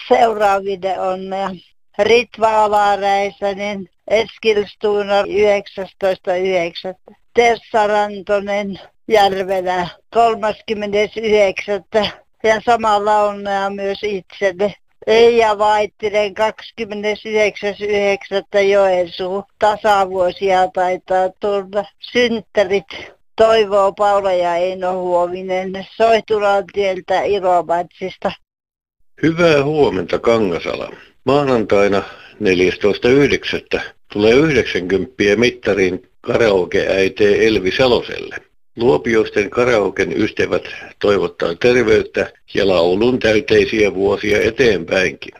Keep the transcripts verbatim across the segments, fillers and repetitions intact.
seuraaville onnea. Ritva Alaräisänen, Eskilstuna yhdeksästoista yhdeksättä Tessa Rantonen, Järvelä kolmaskymmenes yhdeksättä Ja samalla onnea myös itselle. Eija Vaittinen kahdeskymmenesyhdeksäs yhdeksättä Joensuu. Tasavuosia taitaa tulla. Synttärit Toivoo Paula ja Eino Huovinen Soihtulantieltä Ilomantsista. Hyvää huomenta Kangasala. Maanantaina neljästoista yhdeksättä tulee yhdeksänkymmentä mittariin karaoke-äitee Elvi Saloselle. Luopioisten karaoken ystävät toivottaa terveyttä ja laulun täyteisiä vuosia eteenpäinkin.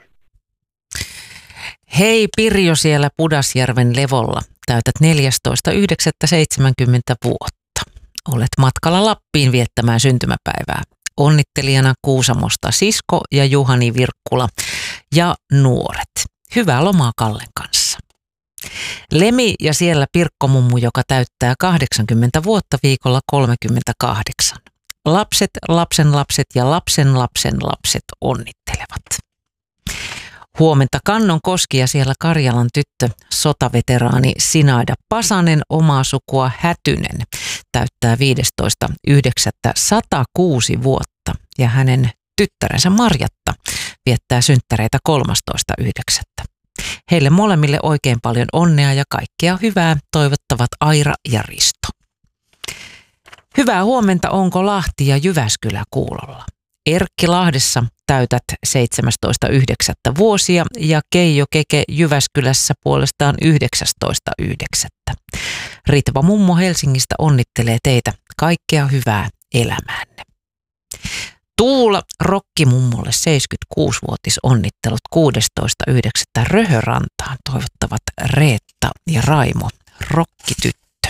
Hei Pirjo siellä Pudasjärven Levolla. Täytät neljästoista yhdeksättä seitsemänkymmentä vuotta. Olet matkalla Lappiin viettämään syntymäpäivää. Onnittelijana Kuusamosta Sisko ja Juhani Virkkula ja nuoret. Hyvää lomaa Kallen kanssa. Lemi ja siellä Pirkkomummu, joka täyttää kahdeksankymmentä vuotta viikolla kolmekymmentäkahdeksan. Lapset, lapsen lapset ja lapsen lapsen lapset onnittelevat. Huomenta Kannon Koski ja siellä Karjalan tyttö, sotaveteraani Sinaida Pasanen, omaa sukua Hätynen, täyttää viidestoista yhdeksättä sata kuusi vuotta ja hänen tyttärensä Marjatta viettää synttäreitä kolmastoista yhdeksättä Heille molemmille oikein paljon onnea ja kaikkea hyvää toivottavat Aira ja Risto. Hyvää huomenta Onko Lahti ja Jyväskylä kuulolla. Erkki Lahdessa täytät seitsemästoista yhdeksättä vuosia ja Keijo Keke Jyväskylässä puolestaan yhdeksästoista yhdeksättä Ritva Mummo Helsingistä onnittelee teitä kaikkea hyvää elämäänne. Tuula Rokkimummolle seitsemänkymmentäkuusivuotisonnittelut kuudestoista yhdeksättä Röhörantaan toivottavat Reetta ja Raimo, rokkityttö.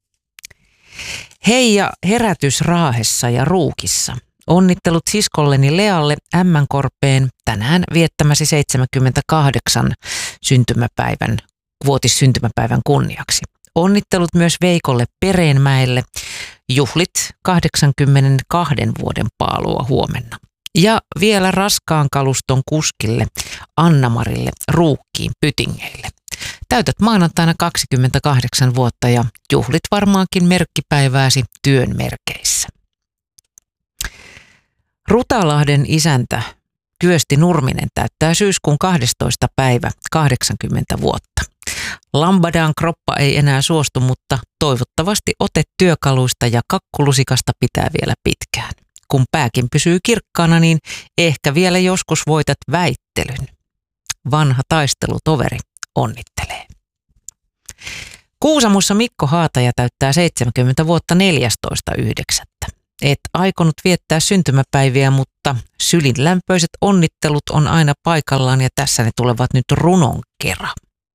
Hei ja herätys Raahessa ja Ruukissa. Onnittelut siskolleni Lealle Ämmänkorpeen tänään viettämäsi seitsemänkymmentäkahdeksan syntymäpäivän, vuotissyntymäpäivän kunniaksi. Onnittelut myös Veikolle Pereenmäelle. Juhlit kahdeksankymmentäkaksi vuoden paalua huomenna. Ja vielä raskaan kaluston kuskille Anna-Marille Ruukkiin Pytingeille. Täytät maanantaina kaksikymmentäkahdeksan vuotta ja juhlit varmaankin merkkipäivääsi työn merkeissä. Rutalahden isäntä Kyösti Nurminen täyttää syyskuun kahdestoista päivä kahdeksankymmentä vuotta. Lambadan kroppa ei enää suostu, mutta toivottavasti ote työkaluista ja kakkulusikasta pitää vielä pitkään. Kun pääkin pysyy kirkkaana, niin ehkä vielä joskus voitat väittelyn. Vanha taistelutoveri onnittelee. Kuusamossa Mikko Haataja täyttää seitsemänkymmentä vuotta neljästoista yhdeksättä Et aikonut viettää syntymäpäiviä, mutta sylinlämpöiset onnittelut on aina paikallaan ja tässä ne tulevat nyt runon kera.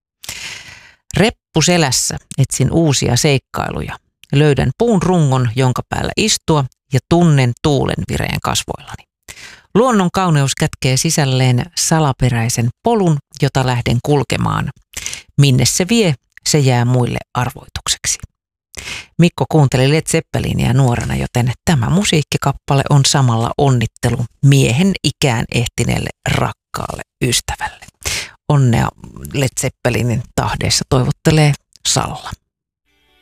Reppu selässä etsin uusia seikkailuja. Löydän puun rungon, jonka päällä istua ja tunnen tuulen vireen kasvoillani. Luonnon kauneus kätkee sisälleen salaperäisen polun, jota lähden kulkemaan. Minne se vie, se jää muille arvoitukseksi. Mikko kuunteli Led Zeppelinia nuorena, joten tämä musiikkikappale on samalla onnittelu miehen ikään ehtineelle rakkaalle ystävälle. Onnea Led Zeppelinin tahdeissa toivottelee Salla.